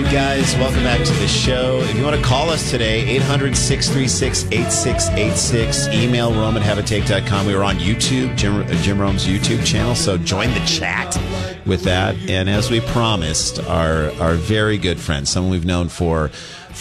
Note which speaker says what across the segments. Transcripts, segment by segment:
Speaker 1: Guys, welcome back to the show. If you want to call us today, 800-636-8686. Email rome@haveatake.com. We were on YouTube, Jim Rome's YouTube channel, so join the chat with that. And as we promised, our very good friend, someone we've known for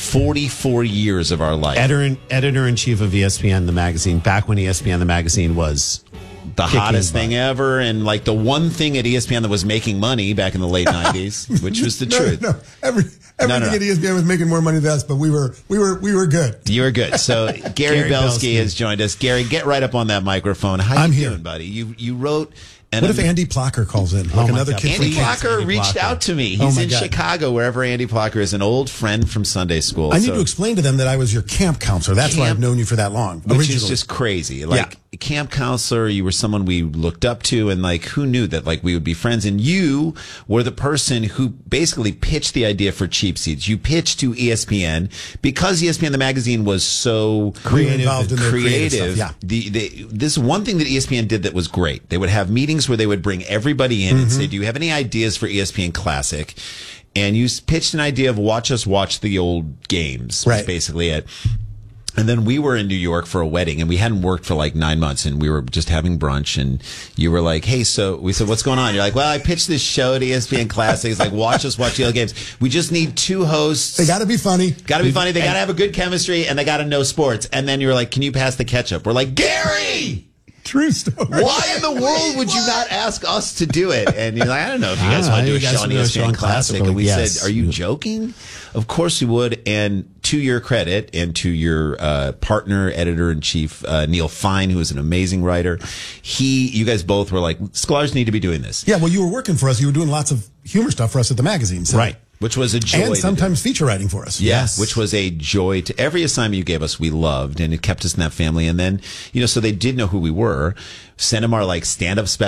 Speaker 1: 44 years of our life.
Speaker 2: Editor-in-chief of ESPN, the magazine, back when ESPN, the magazine was
Speaker 1: the hottest thing ever, and like the one thing at ESPN that was making money back in the late 90s, which was the truth.
Speaker 3: Everything at ESPN was making more money than us, but we were good.
Speaker 1: You were good. So Gary Belsky has joined us. Gary, get right up on that microphone. How you doing, buddy? You wrote.
Speaker 3: What if Andy Plocker calls in? Like another kid.
Speaker 1: Andy Plocker reached out to me. He's in Chicago, wherever Andy Plocker is, an old friend from Sunday school.
Speaker 3: I need to explain to them that I was your camp counselor. That's why I've known you for that long.
Speaker 1: Which is just crazy. Camp counselor, you were someone we looked up to, and like, who knew that like we would be friends? And you were the person who basically pitched the idea for Cheap Seats. You pitched to ESPN because ESPN, the magazine, was so
Speaker 3: creative. Stuff,
Speaker 1: this one thing that ESPN did that was great. They would have meetings where they would bring everybody in and say, do you have any ideas for ESPN Classic? And you pitched an idea of watch the old games, was basically it. And then we were in New York for a wedding, and we hadn't worked for like 9 months, and we were just having brunch, and you were like, hey, so we said, what's going on? You're like, well, I pitched this show at ESPN Classic. It's like, watch the old games. We just need 2 hosts.
Speaker 3: They got to be funny.
Speaker 1: They got to have a good chemistry, and they got to know sports. And then you were like, can you pass the ketchup? We're like, Gary!
Speaker 3: True story.
Speaker 1: Why in the world would you not ask us to do it? And you're like, I don't know if you guys want to do a show on ESPN Classic. And we said, are you joking? Of course we would. And to your credit, and to your partner, editor-in-chief, Neil Fine, who is an amazing writer, you guys both were like, Sklar's need to be doing this.
Speaker 3: Yeah, well, you were working for us. You were doing lots of humor stuff for us at the magazine. So.
Speaker 1: Right. Which was a joy.
Speaker 3: And sometimes feature writing for us.
Speaker 1: Yes. Which was a joy. To every assignment you gave us, we loved, and it kept us in that family. And then, so they did know who we were. Sent them our like stand-up special.